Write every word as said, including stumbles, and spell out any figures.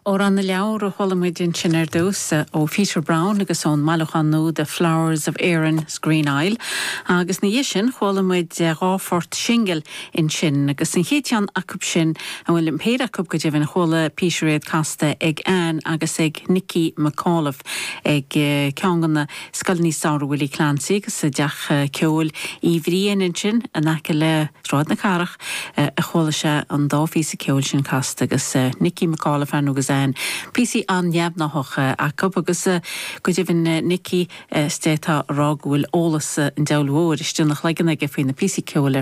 Or an na leabhar a cholamid in sin ar dús ó Peter Brown agus ón Malachan nó The Flowers of Erin's Green Isle. Agus na dhé sin cholamid ráfort single in sin agus an chéitean acub sin a bhfuil an péad acub go dibh an chola Peter réad casta ag Anne agus ag Nicky McAuliffe ag ceangan na scoilní Sarah Willie Clancy agus a deach ceol íomhríon in sin a nace le rád na carach a chola se an dáfí sa ceol sin casta agus Nicky McAuliffe agus Anne P C an neab na hocha acub agus go dibh Nicky stéta rág bhfuil ólas an dealhóir istú nach legan ag faoin na P C ceol